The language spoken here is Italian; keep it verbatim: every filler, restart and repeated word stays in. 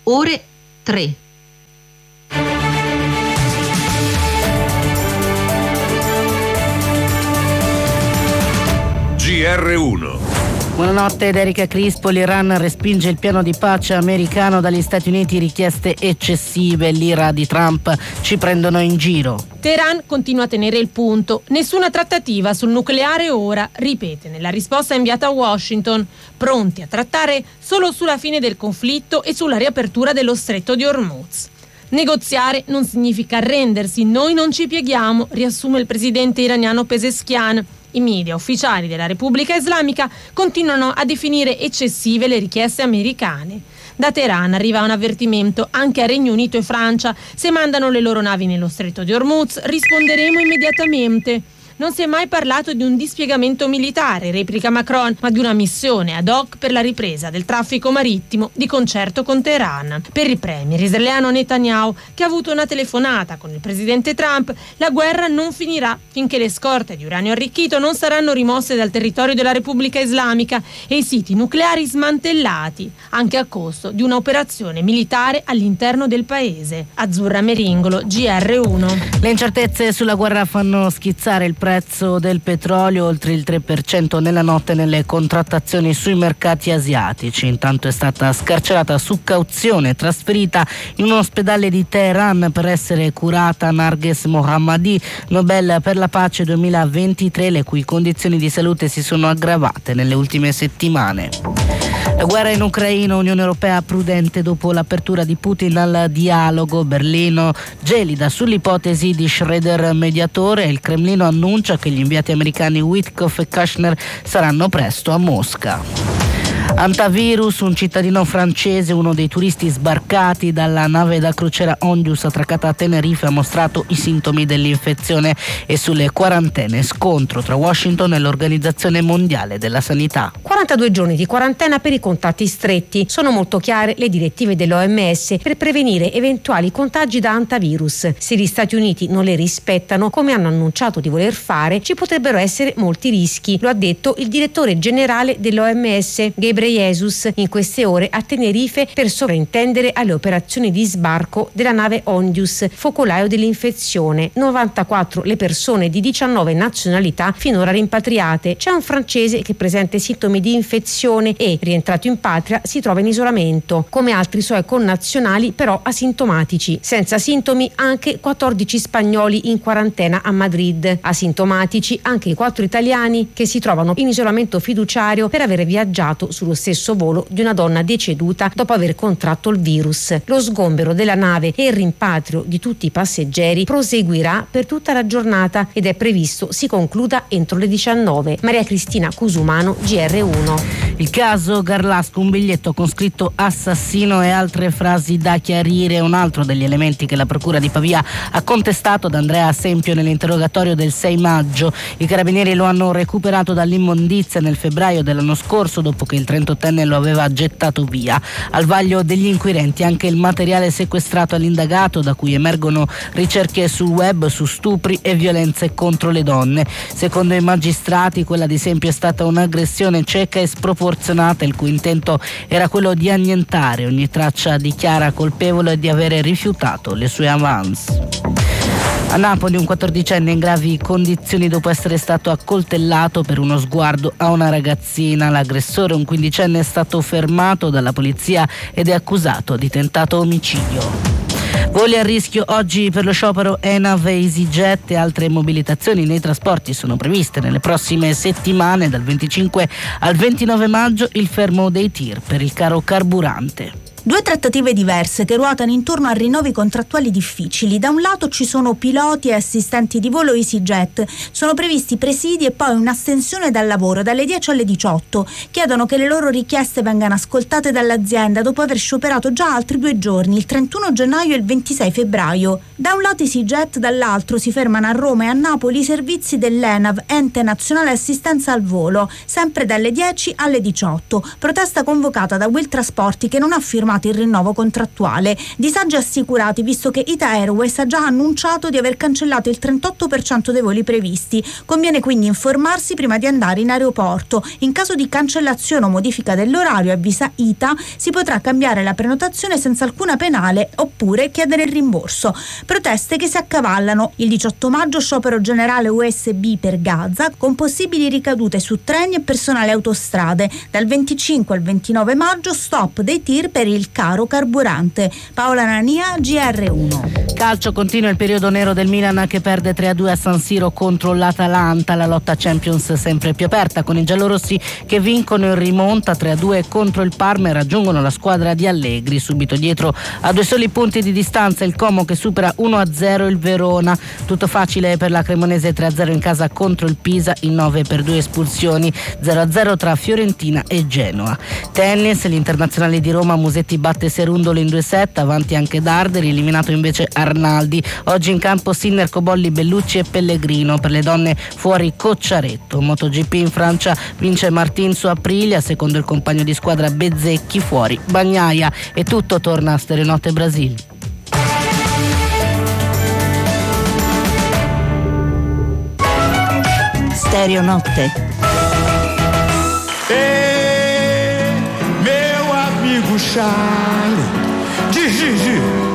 ore tre. G R uno. Buonanotte, da Erika Crispo. L'Iran respinge il piano di pace americano dagli Stati Uniti, richieste eccessive. L'ira di Trump: ci prendono in giro. Teheran continua a tenere il punto. Nessuna trattativa sul nucleare ora, ripete nella risposta inviata a Washington, pronti a trattare solo sulla fine del conflitto e sulla riapertura dello stretto di Hormuz. Negoziare non significa arrendersi, noi non ci pieghiamo, riassume il presidente iraniano Pezeshkian. I media ufficiali della Repubblica Islamica continuano a definire eccessive le richieste americane. Da Teheran arriva un avvertimento anche a Regno Unito e Francia: se mandano le loro navi nello stretto di Hormuz risponderemo immediatamente. Non si è mai parlato di un dispiegamento militare, replica Macron, ma di una missione ad hoc per la ripresa del traffico marittimo di concerto con Teheran. Per il premier israeliano Netanyahu, che ha avuto una telefonata con il presidente Trump, la guerra non finirà finché le scorte di uranio arricchito non saranno rimosse dal territorio della Repubblica Islamica e i siti nucleari smantellati, anche a costo di un'operazione militare all'interno del paese. Azzurra Meringolo, G R uno. Le incertezze sulla guerra fanno schizzare il prezzo del petrolio oltre il tre per cento nella notte nelle contrattazioni sui mercati asiatici. Intanto è stata scarcerata su cauzione, trasferita in un ospedale di Teheran per essere curata Narges Mohammadi, Nobel per la pace duemilaventitré, le cui condizioni di salute si sono aggravate nelle ultime settimane. La guerra in Ucraina, Unione Europea prudente dopo l'apertura di Putin al dialogo. Berlino gelida sull'ipotesi di Schröder mediatore. Il Cremlino annuncia che gli inviati americani Witkoff e Kushner saranno presto a Mosca. Antivirus, un cittadino francese, uno dei turisti sbarcati dalla nave da crociera Ondius attraccata a Tenerife, ha mostrato i sintomi dell'infezione. E sulle quarantene, scontro tra Washington e l'Organizzazione Mondiale della Sanità. quarantadue giorni di quarantena per i contatti stretti. Sono molto chiare le direttive dell'O M S per prevenire eventuali contagi da antivirus. Se gli Stati Uniti non le rispettano, come hanno annunciato di voler fare, ci potrebbero essere molti rischi. Lo ha detto il direttore generale dell'O M S, Ghebreyesus, in queste ore a Tenerife per sovrintendere alle operazioni di sbarco della nave Ondius, focolaio dell'infezione. novantaquattro le persone di diciannove nazionalità finora rimpatriate. C'è un francese che presenta sintomi di infezione e, rientrato in patria, si trova in isolamento, come altri suoi connazionali però asintomatici. Senza sintomi anche quattordici spagnoli in quarantena a Madrid. Asintomatici anche i quattro italiani che si trovano in isolamento fiduciario per aver viaggiato sullo stesso volo di una donna deceduta dopo aver contratto il virus. Lo sgombero della nave e il rimpatrio di tutti i passeggeri proseguirà per tutta la giornata ed è previsto si concluda entro le diciannove. Maria Cristina Cusumano, G R uno. Il caso Garlasco, un biglietto con scritto assassino e altre frasi da chiarire, un altro degli elementi che la procura di Pavia ha contestato ad Andrea Sempio nell'interrogatorio del sei maggio. I carabinieri lo hanno recuperato dall'immondizia nel febbraio dell'anno scorso, dopo che il trentottenne lo aveva gettato via. Al vaglio degli inquirenti anche il materiale sequestrato all'indagato, da cui emergono ricerche sul web su stupri e violenze contro le donne. Secondo i magistrati, quella di Sempio è stata un'aggressione cieca e sproporzionata, il cui intento era quello di annientare ogni traccia di Chiara colpevole e di avere rifiutato le sue avance. A Napoli un quattordicenne in gravi condizioni dopo essere stato accoltellato per uno sguardo a una ragazzina. L'aggressore, un quindicenne, è stato fermato dalla polizia ed è accusato di tentato omicidio. Voli a rischio oggi per lo sciopero ENAV e EasyJet e altre mobilitazioni nei trasporti sono previste nelle prossime settimane. Dal venticinque al ventinove maggio il fermo dei tir per il caro carburante. Due trattative diverse che ruotano intorno a rinnovi contrattuali difficili. Da un lato ci sono piloti e assistenti di volo EasyJet. Sono previsti presidi e poi un'astensione dal lavoro dalle dieci alle diciotto. Chiedono che le loro richieste vengano ascoltate dall'azienda dopo aver scioperato già altri due giorni, il trentuno gennaio e il ventisei febbraio. Da un lato EasyJet, dall'altro si fermano a Roma e a Napoli i servizi dell'ENAV, Ente Nazionale Assistenza al Volo, sempre dalle dieci alle diciotto. Protesta convocata da Will Trasporti, che non ha firmato firmati il rinnovo contrattuale. Disagi assicurati, visto che Ita Airways ha già annunciato di aver cancellato il trentotto per cento dei voli previsti. Conviene quindi informarsi prima di andare in aeroporto. In caso di cancellazione o modifica dell'orario, avvisa Ita, si potrà cambiare la prenotazione senza alcuna penale oppure chiedere il rimborso. Proteste che si accavallano. Il diciotto maggio sciopero generale U S B per Gaza, con possibili ricadute su treni e personale autostrade. Dal venticinque al ventinove maggio stop dei tir per il caro carburante. Paola Nania, G R uno. Calcio, continua il periodo nero del Milan che perde tre a due a San Siro contro l'Atalanta. La lotta Champions sempre più aperta, con i giallorossi che vincono in rimonta tre a due contro il Parma e raggiungono la squadra di Allegri. Subito dietro, a due soli punti di distanza, il Como che supera uno a zero il Verona. Tutto facile per la Cremonese, tre a zero in casa contro il Pisa in nove per due espulsioni, zero a zero tra Fiorentina e Genoa. Tennis, l'Internazionale di Roma, Musetti batte Serundolo in due set, avanti anche Darderi, eliminato invece Arnaldi. Oggi in campo Sinner, Cobolli, Bellucci e Pellegrino. Per le donne fuori Cocciaretto. MotoGP in Francia vince Martin su Aprilia, secondo il compagno di squadra Bezzecchi, fuori Bagnaia. E tutto torna a Stereonotte Brasil. Stereonotte. Ei, meu amigo Charlie, diz, diz, diz.